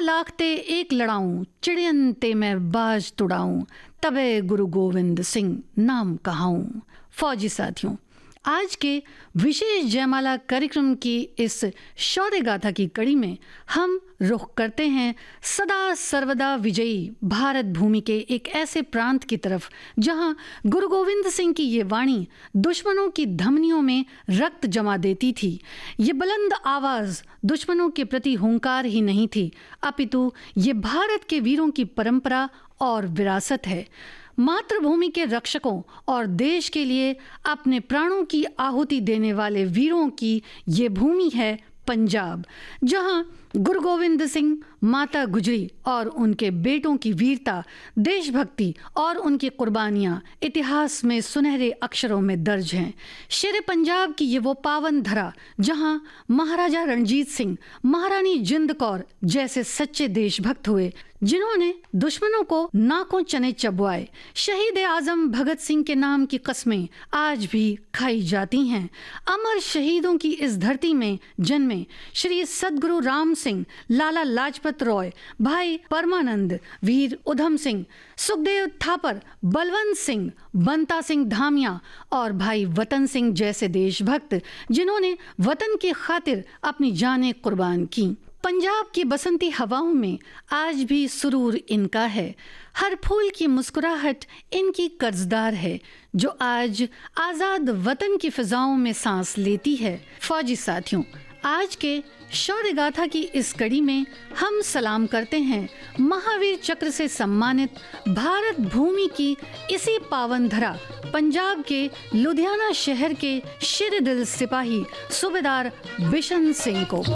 लाखते एक लड़ाऊं, चिड़ियन ते मैं बाज तुड़ाऊं, तबे गुरु गोविंद सिंह नाम कहाऊं। फौजी साथियों, आज के विशेष जयमाला कार्यक्रम की इस शौर्य गाथा की कड़ी में हम रुख करते हैं सदा सर्वदा विजयी भारत भूमि के एक ऐसे प्रांत की तरफ जहां गुरु गोविंद सिंह की ये वाणी दुश्मनों की धमनियों में रक्त जमा देती थी। ये बुलंद आवाज दुश्मनों के प्रति हुंकार ही नहीं थी, अपितु ये भारत के वीरों की परंपरा और विरासत है। मातृभूमि के रक्षकों और देश के लिए अपने प्राणों की आहुति देने वाले वीरों की ये भूमि है पंजाब, जहां गुरु गोविंद सिंह, माता गुजरी और उनके बेटों की वीरता, देशभक्ति और उनकी कुर्बानियां इतिहास में सुनहरे अक्षरों में दर्ज हैं। शेर पंजाब की ये वो पावन धरा जहां महाराजा रणजीत सिंह, महारानी जिंद कौर जैसे सच्चे देशभक्त हुए, जिन्होंने दुश्मनों को नाकों चने चबवाए। शहीद आजम भगत सिंह के नाम की कस्में आज भी खाई जाती हैं। अमर शहीदों की इस धरती में जन्मे श्री सद्गुरु राम सिंह, लाला लाजपत रॉय, भाई परमानंद, वीर उधम सिंह, सुखदेव थापर, बलवंत सिंह, बंता सिंह धामिया और भाई वतन सिंह जैसे देशभक्त, जिन्होंने वतन की खातिर अपनी जानें कुर्बान की। पंजाब की बसंती हवाओं में आज भी सुरूर इनका है। हर फूल की मुस्कुराहट इनकी कर्जदार है, जो आज आजाद वतन की फिजाओं में सांस लेती है। फौजी साथियों, आज के शौर्य गाथा की इस कड़ी में हम सलाम करते हैं महावीर चक्र से सम्मानित भारत भूमि की इसी पावन धरा पंजाब के लुधियाना शहर के शेर दिल सिपाही सूबेदार बिशन सिंह को।